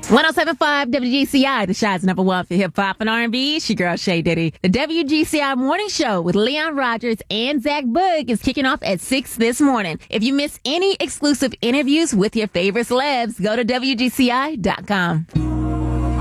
107.5 WGCI, the Shy's number one for hip hop and R&B. It's your girl Shay Diddy. The WGCI Morning Show with Leon Rogers and Zach Boog is kicking off at 6 this morning. If you miss any exclusive interviews with your favorite celebs, go to WGCI.com.